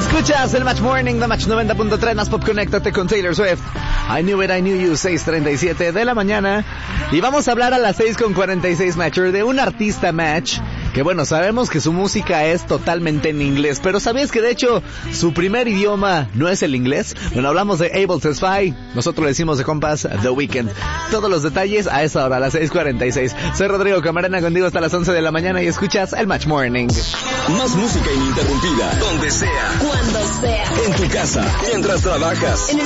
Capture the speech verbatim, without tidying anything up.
Escuchas el Match Morning, The Match noventa punto tres, más pop, conéctate con Taylor Swift. I Knew It, I Knew You, seis treinta y siete de la mañana. Y vamos a hablar a las seis con cuarenta y seis, Matcher, de un artista, Match, que bueno, sabemos que su música es totalmente en inglés, pero ¿sabías que de hecho su primer idioma no es el inglés? Bueno, hablamos de Abel Tesfaye, nosotros le decimos de compas The Weeknd. Todos los detalles a esa hora, a las seis cuarenta y seis. Soy Rodrigo Camarena, contigo hasta las once de la mañana y escuchas el Match Morning. Más música ininterrumpida, donde sea, cuando sea, en tu casa, mientras trabajas, en el